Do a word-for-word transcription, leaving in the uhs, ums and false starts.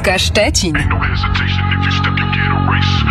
Szczecin. Ain't no hesitation, if you step, you get a race.